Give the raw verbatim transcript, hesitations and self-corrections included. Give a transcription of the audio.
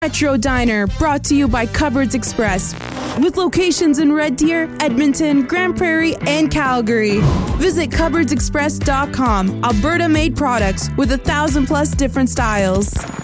Retro Diner, brought to you by Cupboards Express, with locations in Red Deer, Edmonton, Grand Prairie, and Calgary. Visit cupboards express dot com. Alberta-made products with a thousand plus different styles.